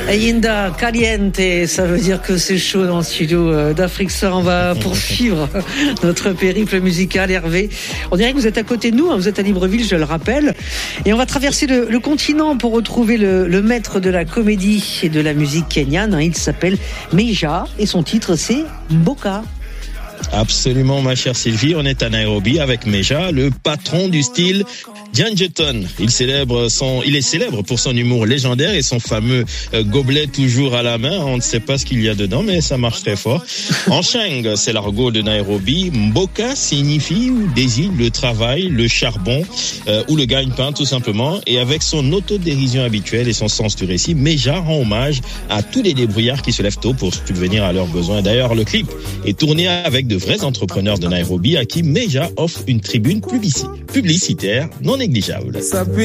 Ayinda Caliente, ça veut dire que c'est chaud dans le studio d'Afrique Soir. On va poursuivre notre périple musical, Hervé. On dirait que vous êtes à côté de nous, vous êtes à Libreville, je le rappelle. Et on va traverser le continent pour retrouver le maître de la comédie et de la musique kenyane. Il s'appelle Meja et son titre c'est Mboka. Absolument, ma chère Sylvie. On est à Nairobi avec Meja, le patron du style Janjeton. Il est célèbre pour son humour légendaire et son fameux gobelet toujours à la main. On ne sait pas ce qu'il y a dedans, mais ça marche très fort. En Sheng, c'est l'argot de Nairobi. Mboka signifie ou désigne le travail, le charbon ou le gagne-pain tout simplement. Et avec son autodérision habituelle et son sens du récit, Meja rend hommage à tous les débrouillards qui se lèvent tôt pour subvenir à leurs besoins. D'ailleurs, le clip est tourné avec de vrais entrepreneurs de Nairobi à qui Meja offre une tribune publicitaire non négligeable.